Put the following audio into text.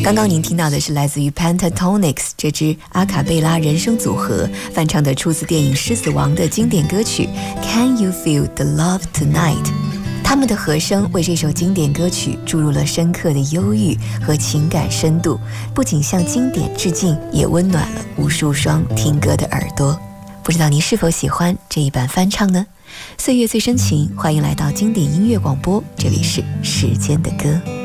刚刚您听到的是来自于 Pentatonix 这支阿卡贝拉人声组合翻唱的出自电影《狮子王》的经典歌曲 Can You Feel the Love Tonight。 他们的和声为这首经典歌曲注入了深刻的忧郁和情感深度，不仅向经典致敬，也温暖了无数双听歌的耳朵。不知道您是否喜欢这一版翻唱呢？岁月最深情，欢迎来到经典音乐广播，这里是时间的歌。